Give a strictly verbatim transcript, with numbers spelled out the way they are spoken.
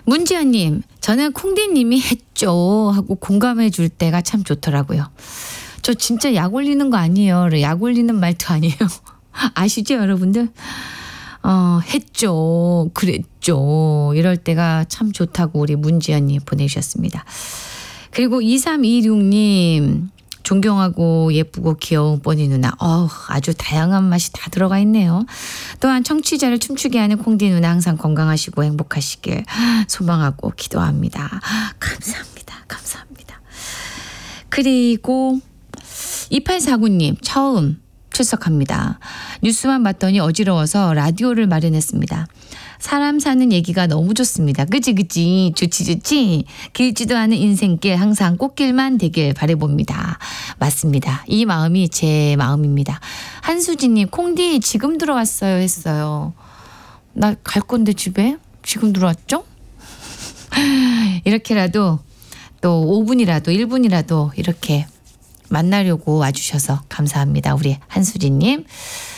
문지연님, 저는 콩디님이 했죠 하고 공감해 줄 때가 참 좋더라고요. 저 진짜 약 올리는 거 아니에요. 약 올리는 말투 아니에요. 아시죠 여러분들? 어, 했죠. 그랬죠. 이럴 때가 참 좋다고 우리 문지연님 보내주셨습니다. 그리고 이삼이육님 존경하고 예쁘고 귀여운 뽀니 누나. 어, 아주 다양한 맛이 다 들어가 있네요. 또한 청취자를 춤추게 하는 콩디 누나 항상 건강하시고 행복하시길 소망하고 기도합니다. 감사합니다. 감사합니다. 그리고 이팔사구님 처음 출석합니다. 뉴스만 봤더니 어지러워서 라디오를 마련했습니다. 사람 사는 얘기가 너무 좋습니다. 그치 그치 좋지 좋지. 길지도 않은 인생길 항상 꽃길만 되길 바라봅니다. 맞습니다. 이 마음이 제 마음입니다. 한수진님 콩디 지금 들어왔어요 했어요. 나 갈 건데 집에 지금 들어왔죠? 이렇게라도 또 오 분이라도 일 분이라도 이렇게 만나려고 와주셔서 감사합니다. 우리 한수진님.